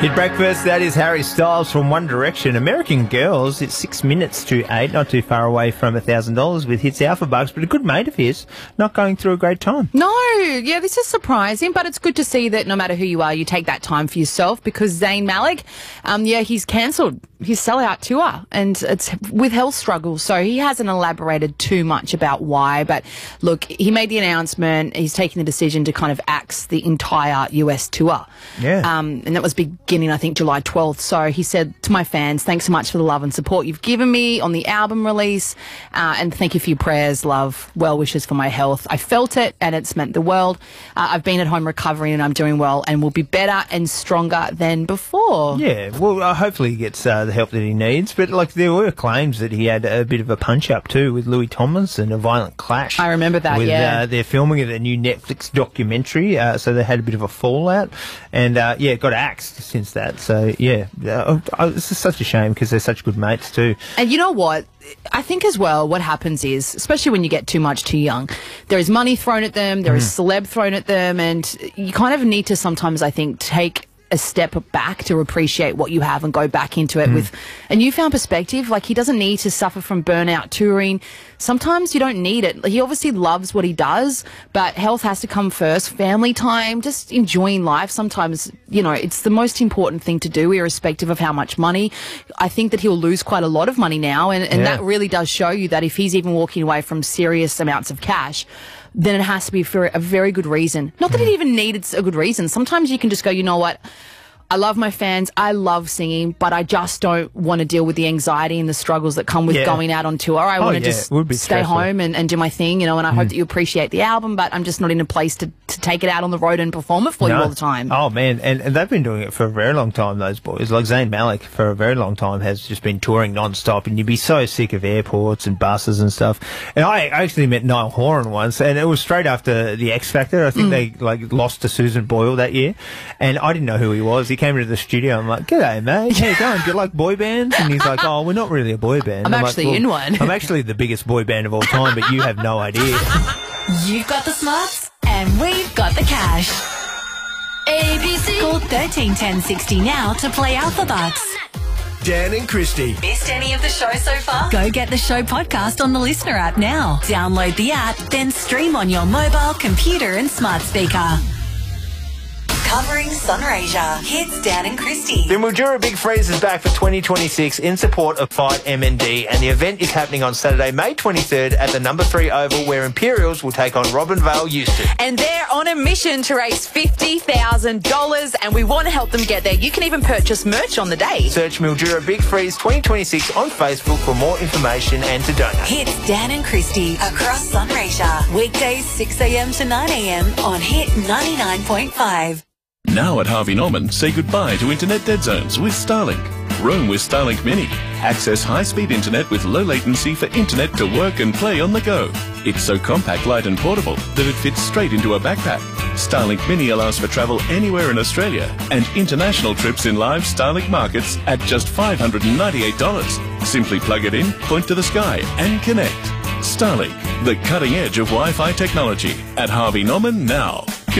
Hit breakfast, that is Harry Styles from One Direction. American Girls, it's 6 minutes to 8, not too far away from $1,000 with Hits Alpha Bucks, but a good mate of his not going through a great time. No, yeah, this is surprising, but it's good to see that no matter who you are, you take that time for yourself, because Zayn Malik, he's cancelled his sellout tour, and it's with health struggles, so he hasn't elaborated too much about why, but look, he made the announcement, he's taking the decision to kind of axe the entire US tour. Yeah. And that was beginning, I think, July 12th. So he said to my fans, thanks so much for the love and support you've given me on the album release, and thank you for your prayers, love, well wishes for my health. I felt it, and it's meant the world. I've been at home recovering, and I'm doing well, and will be better and stronger than before. Yeah, well, hopefully he gets the help that he needs, but like there were claims that he had a bit of a punch-up too with Louis Tomlinson, a violent clash. I remember that, yeah. They're filming a new Netflix documentary, so they had a bit of a fallout, and it got axed since that. So yeah, it's just such a shame because they're such good mates too. And you know what? I think as well what happens is, especially when you get too much too young, there is money thrown at them, there is celeb thrown at them, and you kind of need to sometimes, I think, take a step back to appreciate what you have and go back into it with a newfound perspective. Like, he doesn't need to suffer from burnout touring. Sometimes you don't need it. He obviously loves what he does, but health has to come first. Family time, just enjoying life. Sometimes, it's the most important thing to do, irrespective of how much money. I think that he'll lose quite a lot of money now, and that really does show you that if he's even walking away from serious amounts of cash, then it has to be for a very good reason. Not that it even needed a good reason. Sometimes you can just go, you know what? I love my fans. I love singing, but I just don't want to deal with the anxiety and the struggles that come with going out on tour. I want to just stay home and do my thing, and I hope that you appreciate the album, but I'm just not in a place to take it out on the road and perform it for you all the time. Oh, man. And they've been doing it for a very long time, those boys. Like Zayn Malik, for a very long time, has just been touring non-stop, and you'd be so sick of airports and buses and stuff. And I actually met Niall Horan once, and it was straight after the X Factor. I think they lost to Susan Boyle that year, and I didn't know who he was. He came into the studio. I'm like, "G'day, mate. How you going? Do you like boy bands?" And he's like, "Oh, we're not really a boy band." I'm actually like, in one. I'm actually the biggest boy band of all time, but you have no idea. You've got the smarts, and we've got the cash. ABC. Call 13 10 60 now to play Alpha Bucks. Dan and Christy. Missed any of the show so far? Go get the show podcast on the Listener app now. Download the app, then stream on your mobile, computer, and smart speaker. Covering Sunraysia. Hits Dan and Christy. The Mildura Big Freeze is back for 2026 in support of Fight MND, and the event is happening on Saturday, May 23rd at the number 3 Oval, where Imperials will take on Robinvale Euston. And they're on a mission to raise $50,000, and we want to help them get there. You can even purchase merch on the day. Search Mildura Big Freeze 2026 on Facebook for more information and to donate. Hits Dan and Christy across Sunraysia. Weekdays 6 a.m. to 9 a.m. on Hit 99.5. Now at Harvey Norman, say goodbye to internet dead zones with Starlink. Roam with Starlink Mini. Access high-speed internet with low latency for internet to work and play on the go. It's so compact, light and portable that it fits straight into a backpack. Starlink Mini allows for travel anywhere in Australia and international trips in live Starlink markets at just $598. Simply plug it in, point to the sky and connect. Starlink, the cutting edge of Wi-Fi technology at Harvey Norman now.